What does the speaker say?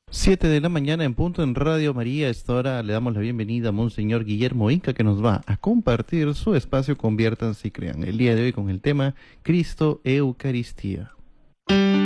7 de la mañana en punto en Radio María. A esta hora le damos la bienvenida a Monseñor Guillermo Inca, que nos va a compartir su espacio Conviértanse y Crean. El día de hoy con el tema Cristo Eucaristía.